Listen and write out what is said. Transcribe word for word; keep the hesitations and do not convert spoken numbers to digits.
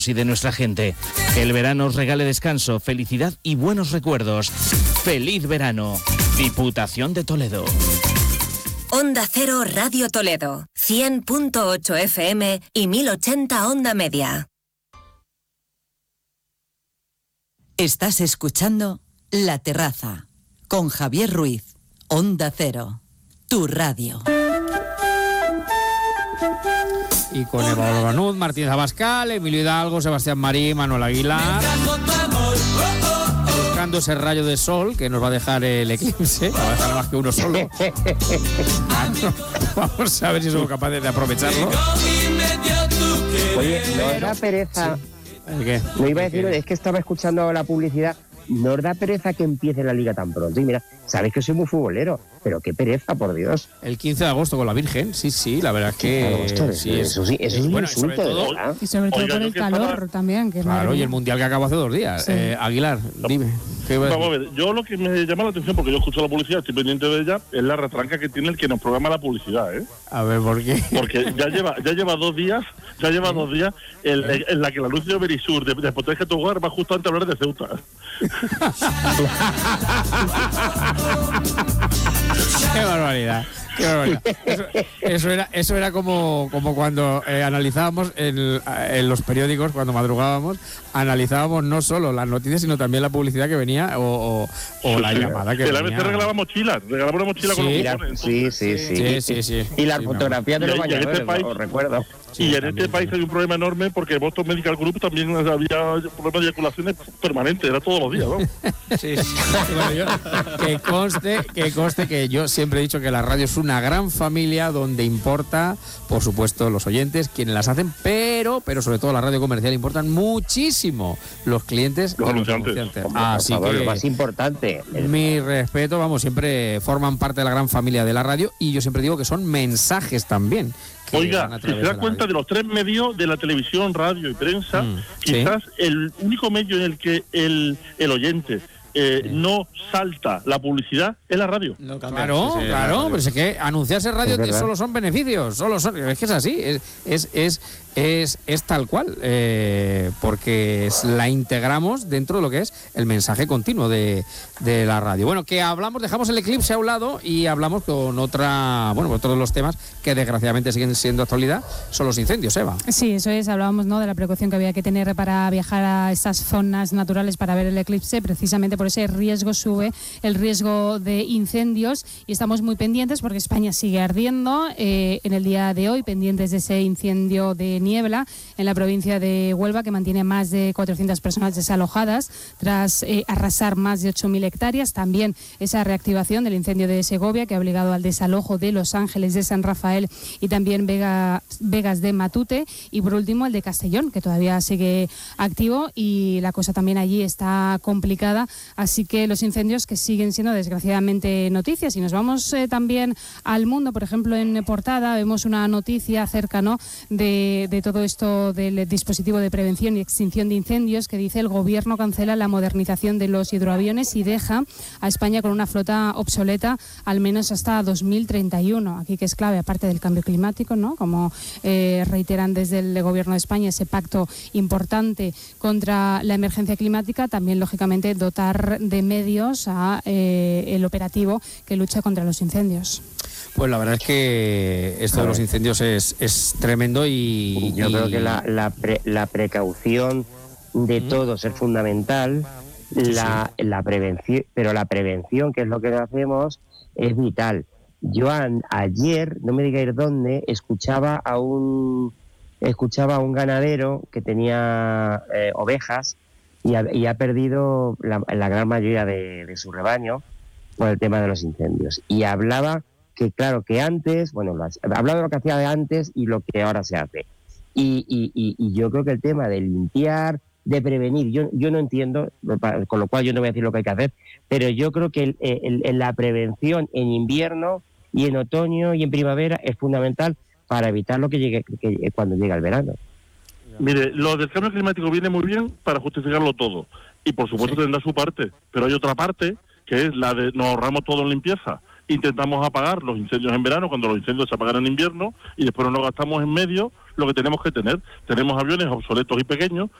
y de nuestra gente. Que el verano os regale descanso, felicidad y buenos recuerdos. ¡Feliz verano! Diputación de Toledo. Onda Cero Radio Toledo, cien punto ocho F M y mil ochenta Onda Media. Estás escuchando La Terraza con Javier Ruiz, Onda Cero, tu radio. Y con Eva Olganuz, Martínez Abascal, Emilio Hidalgo, Sebastián Marí, Manuel Aguilar, buscando ese rayo de sol que nos va a dejar el eclipse, va a dejar más que uno solo. Vamos a ver si somos capaces de aprovecharlo. Oye, ¿no da pereza? ¿El qué? No iba a decir, es que estaba escuchando la publicidad. ¿No os da pereza que empiece la liga tan pronto? Y mira, sabéis que soy muy futbolero, pero qué pereza, por Dios. El quince de agosto con la Virgen, sí, sí, la verdad es que... Agosto, sí, es, eso sí, eso es un bueno, insulto, todo, de verdad. Y sobre todo Oiga, por yo el que calor estaba... también. Que claro, madre y el mía. Mundial que acabó hace dos días. Sí. Eh, Aguilar, dime. ¿qué iba a Vamos a decir? ver, yo lo que me llama la atención, porque yo escucho la publicidad, estoy pendiente de ella, es la retranca que tiene el que nos programa la publicidad, ¿eh? A ver, ¿por qué? Porque ya lleva ya lleva dos días, ya lleva dos días en, en la que la luz de Berisur, de, de Protege tu Hogar, va justamente a hablar de Ceuta. Qué barbaridad. Qué barbaridad. Eso, eso era, eso era como, como cuando eh, analizábamos en, en los periódicos, cuando madrugábamos, analizábamos no solo las noticias, sino también la publicidad que venía o, o, o la llamada que Que la venía. vez regalaba mochilas, regalaba una mochila Sí. con los Mira, cupones. sí, sí, sí. Sí, sí, sí. Y las Sí, fotografías de Y- los y en este bañadores, país- os recuerdo. Sí, y en también, este país sí. hay un problema enorme porque Boston Medical Group también había problemas de eyaculaciones permanentes, era todos los días, ¿no? Sí, sí. Bueno, yo- que conste, que conste que yo siempre he dicho que la radio es una gran familia donde importa, por supuesto, los oyentes, quienes las hacen, pero, pero sobre todo la radio comercial importan muchísimo los clientes Los y los anunciantes. anunciantes. Hombre, por Así favor, que lo más importante. el- mi respeto, vamos, siempre forman parte de la gran familia de la radio y yo siempre digo que son mensajes también. que Oiga, van a si través se da la cuenta radio. de los tres medios de la televisión, radio y prensa, Mm, sí. quizás el único medio en el que el, el oyente eh, no salta la publicidad es la radio. No cambia. Claro, Sí, sí, claro, la radio. pero es que anunciarse en radio Es verdad. solo son beneficios, solo son, es que es así, es es es es, es tal cual, eh, porque es- la integramos dentro de lo que es el mensaje continuo de, de la radio. Bueno, que hablamos, dejamos el eclipse a un lado y hablamos con otra, bueno, otro de los temas que desgraciadamente siguen siendo actualidad, son los incendios, Eva. Sí, eso es, hablábamos, ¿no?, de la precaución que había que tener para viajar a estas zonas naturales para ver el eclipse. Precisamente por ese riesgo sube el riesgo de incendios y estamos muy pendientes porque España sigue ardiendo. Eh, en el día de hoy, pendientes de ese incendio de niebla en la provincia de Huelva, que mantiene más de cuatrocientas personas desalojadas tras eh, arrasar más de ocho mil hectáreas. También esa reactivación del incendio de Segovia, que ha obligado al desalojo de Los Ángeles, de San Rafael y también Vega, Vegas de Matute. Y por último el de Castellón, que todavía sigue activo y la cosa también allí está complicada. Así que los incendios que siguen siendo desgraciadamente noticias. Y nos vamos eh, también al mundo, por ejemplo, en portada vemos una noticia acerca, ¿no?, de, de todo esto del dispositivo de prevención y extinción de incendios, que dice: el gobierno cancela la modernización de los hidroaviones y deja a España con una flota obsoleta al menos hasta dos mil treinta y uno. Aquí que es clave, aparte del cambio climático, ¿no?, como eh, reiteran desde el gobierno de España, ese pacto importante contra la emergencia climática, también lógicamente dotar de medios a eh, el operativo que lucha contra los incendios. Pues la verdad es que esto de los incendios es, es tremendo y... Yo y- creo que la, la, pre- la precaución de Mm. todos es fundamental, la, la prevención, pero la prevención, que es lo que hacemos, es vital. Yo an- ayer, no me digáis dónde, escuchaba a un escuchaba a un ganadero que tenía eh, ovejas y ha, y ha perdido la, la gran mayoría de, de su rebaño por el tema de los incendios. Y hablaba que, claro, que antes, bueno, las, hablaba de lo que hacía de antes y lo que ahora se hace. Y, y, y, y yo creo que el tema de limpiar, de prevenir, yo, yo no entiendo, con lo cual yo no voy a decir lo que hay que hacer, pero yo creo que el, el, el, la prevención en invierno y en otoño y en primavera es fundamental para evitar lo que llegue que, cuando llega el verano. Mire, lo del cambio climático viene muy bien para justificarlo todo. Y por supuesto Sí. tendrá su parte. Pero hay otra parte, que es la de nos ahorramos todo en limpieza intentamos apagar los incendios en verano cuando los incendios se apagan en invierno y después nos gastamos en medio lo que tenemos que tener. Tenemos aviones obsoletos y pequeños,